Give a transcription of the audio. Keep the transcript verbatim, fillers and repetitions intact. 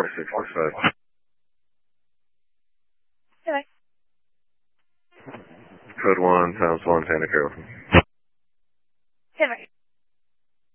four six six five. Okay. Code one, times one, Santa Carol.